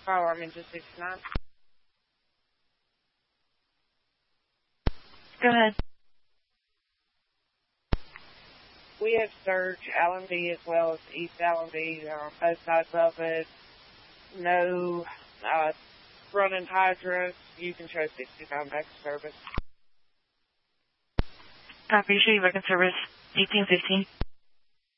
Firearm engine 69. Go ahead. We have searched Allenby as well as East Allenby, both sides of it. No running hydrants. You can show 69 back to service. Copy. You show you back in service 1815.